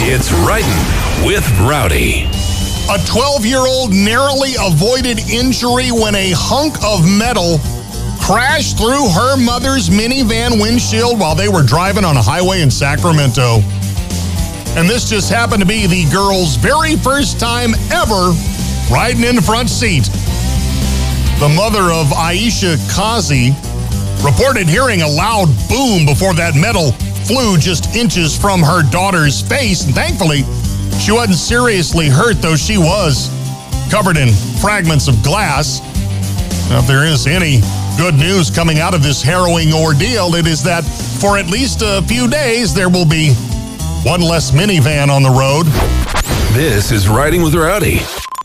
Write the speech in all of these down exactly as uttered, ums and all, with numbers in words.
It's Riding with Rowdy. A twelve-year-old narrowly avoided injury when a hunk of metal crashed through her mother's minivan windshield while they were driving on a highway in Sacramento. And this just happened to be the girl's very first time ever riding in the front seat. The mother of Aisha Kazi reported hearing a loud boom before that metal flew just inches from her daughter's face, and thankfully, she wasn't seriously hurt, though she was covered in fragments of glass. Now, if there is any good news coming out of this harrowing ordeal, it is that for at least a few days, there will be one less minivan on the road. This is Riding with Rowdy.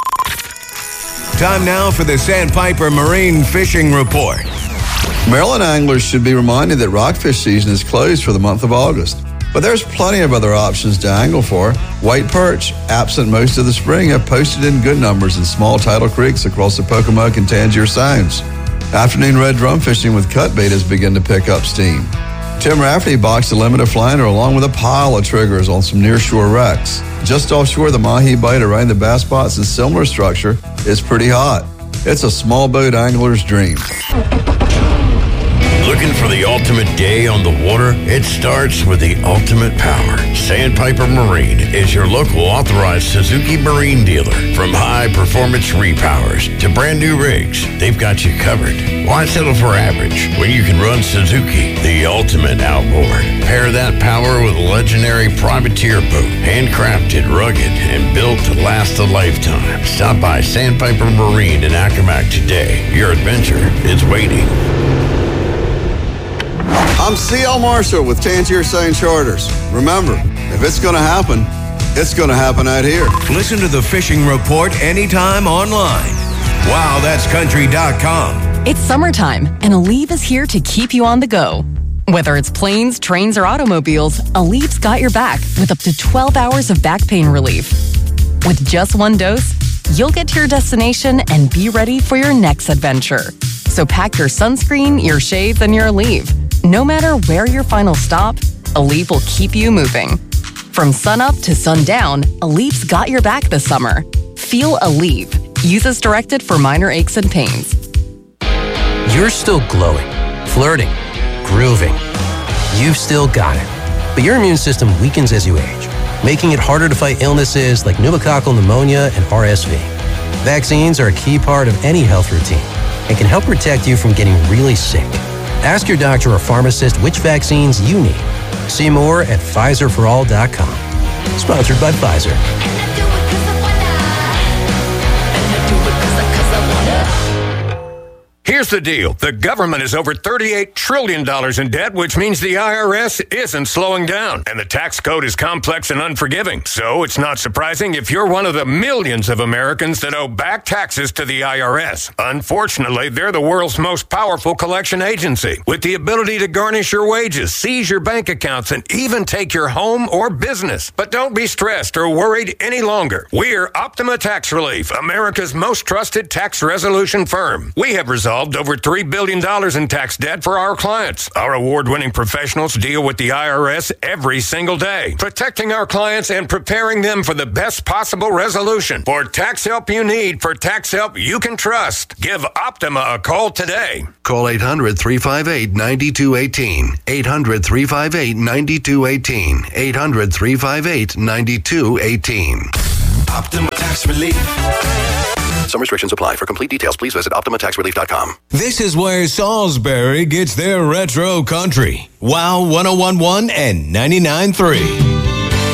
Time now for the Sandpiper Marine Fishing Report. Maryland anglers should be reminded that rockfish season is closed for the month of August. But there's plenty of other options to angle for. White perch, absent most of the spring, have posted in good numbers in small tidal creeks across the Pocomoke and Tangier Sounds. Afternoon red drum fishing with cut bait has begun to pick up steam. Tim Rafferty boxed a limited flounder along with a pile of triggers on some nearshore wrecks. Just offshore, the mahi bite around the bass spots and similar structure is pretty hot. It's a small boat angler's dream. Looking for the ultimate day on the water? It starts with the ultimate power. Sandpiper Marine is your local authorized Suzuki Marine dealer. From high-performance repowers to brand-new rigs, they've got you covered. Why settle for average when you can run Suzuki, the ultimate outboard? Pair that power with a legendary privateer boat, handcrafted, rugged, and built to last a lifetime. Stop by Sandpiper Marine in Accomack today. Your adventure is waiting. I'm C L Marshall with Tangier Sound Charters. Remember, if it's going to happen, it's going to happen out here. Listen to the Fishing Report anytime online. wow that's country dot com. It's summertime, and Aleve is here to keep you on the go. Whether it's planes, trains, or automobiles, Aleve's got your back with up to twelve hours of back pain relief. With just one dose, you'll get to your destination and be ready for your next adventure. So pack your sunscreen, your shades, and your Aleve. No matter where your final stop, Aleve will keep you moving. From sunup to sundown, Aleve's got your back this summer. Feel Aleve. Use as directed for minor aches and pains. You're still glowing, flirting, grooving. You've still got it. But your immune system weakens as you age, making it harder to fight illnesses like pneumococcal pneumonia and R S V. Vaccines are a key part of any health routine and can help protect you from getting really sick. Ask your doctor or pharmacist which vaccines you need. See more at Pfizer for all dot com. Sponsored by Pfizer. Here's the deal. The government is over thirty-eight trillion dollars in debt, which means the I R S isn't slowing down. And the tax code is complex and unforgiving. So it's not surprising if you're one of the millions of Americans that owe back taxes to the I R S. Unfortunately, they're the world's most powerful collection agency, with the ability to garnish your wages, seize your bank accounts, and even take your home or business. But don't be stressed or worried any longer. We're Optima Tax Relief, America's most trusted tax resolution firm. We have resolved over three billion dollars in tax debt for our clients. Our award-winning professionals deal with the I R S every single day, protecting our clients and preparing them for the best possible resolution. For tax help you need, for tax help you can trust, give Optima a call today. Call eight hundred, three five eight, nine two one eight. eight hundred, three five eight, nine two one eight. eight hundred, three five eight, nine two one eight. Optima Tax Relief. Some restrictions apply. For complete details, please visit optima tax relief dot com. This is where Salisbury gets their retro country. Wow one oh one point one and ninety-nine point three.